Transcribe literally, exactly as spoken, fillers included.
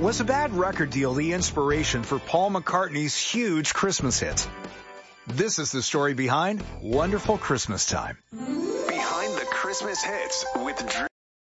Was a bad record deal the inspiration for Paul McCartney's huge Christmas hits? This is the story behind Wonderful Christmas Time. Behind the Christmas hits with Drew.